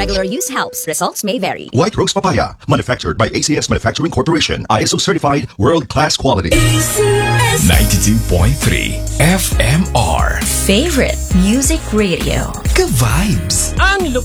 regular use helps. Results may vary. White Rose Papaya, manufactured by ACS Manufacturing Corporation. ISO certified, world-class quality. ACS 92.3 FMR. Favorite music radio. Ka-vibes. Ang